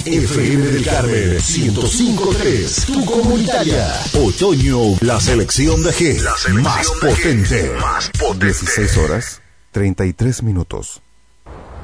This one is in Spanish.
FM del Carmen 105.3, tu comunitaria. Otoño, la selección de G más potente. 16 horas, 33 minutos.